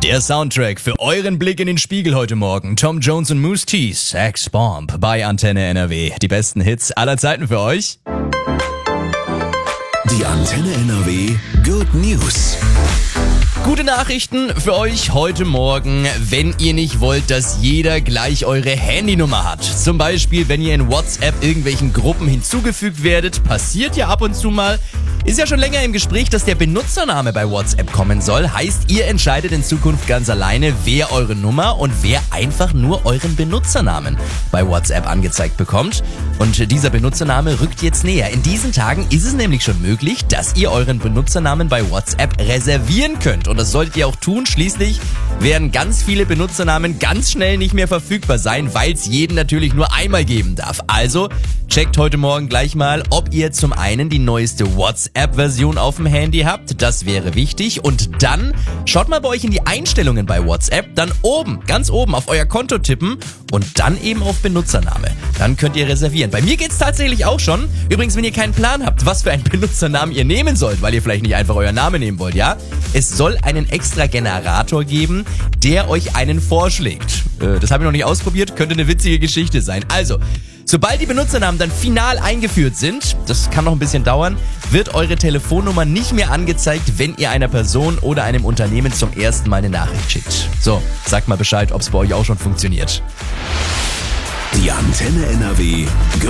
Der Soundtrack für euren Blick in den Spiegel heute Morgen. Tom Jones und Moose T, Sex Bomb bei Antenne NRW. Die besten Hits aller Zeiten für euch. Die Antenne NRW Good News. Gute Nachrichten für euch heute Morgen, wenn ihr nicht wollt, dass jeder gleich eure Handynummer hat. Zum Beispiel, wenn ihr in WhatsApp irgendwelchen Gruppen hinzugefügt werdet, passiert ja ab und zu mal. Ist ja schon länger im Gespräch, dass der Benutzername bei WhatsApp kommen soll. Heißt, ihr entscheidet in Zukunft ganz alleine, wer eure Nummer und wer einfach nur euren Benutzernamen bei WhatsApp angezeigt bekommt. Und dieser Benutzername rückt jetzt näher. In diesen Tagen ist es nämlich schon möglich, dass ihr euren Benutzernamen bei WhatsApp reservieren könnt. Und das solltet ihr auch tun. Schließlich werden ganz viele Benutzernamen ganz schnell nicht mehr verfügbar sein, weil es jeden natürlich nur einmal geben darf. Also checkt heute Morgen gleich mal, ob ihr zum einen die neueste WhatsApp-Version auf dem Handy habt. Das wäre wichtig. Und dann schaut mal bei euch in die Einstellungen bei WhatsApp. Dann oben, ganz oben auf euer Konto tippen und dann eben auf Benutzername. Dann könnt ihr reservieren. Bei mir geht's tatsächlich auch schon. Übrigens, wenn ihr keinen Plan habt, was für einen Benutzernamen ihr nehmen sollt, weil ihr vielleicht nicht einfach euren Namen nehmen wollt, ja? Es soll einen extra Generator geben, der euch einen vorschlägt. Das habe ich noch nicht ausprobiert, könnte eine witzige Geschichte sein. Also, sobald die Benutzernamen dann final eingeführt sind, das kann noch ein bisschen dauern, wird eure Telefonnummer nicht mehr angezeigt, wenn ihr einer Person oder einem Unternehmen zum ersten Mal eine Nachricht schickt. So, sagt mal Bescheid, ob es bei euch auch schon funktioniert. Die Antenne NRW